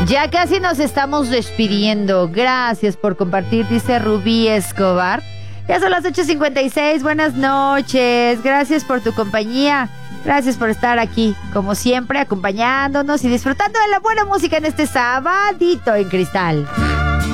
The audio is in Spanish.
Ya casi nos estamos despidiendo. Gracias por compartir, dice Rubí Escobar. Ya son las 8:56. Buenas noches. Gracias por tu compañía. Gracias por estar aquí, como siempre, acompañándonos y disfrutando de la buena música en este sabadito en Cristal.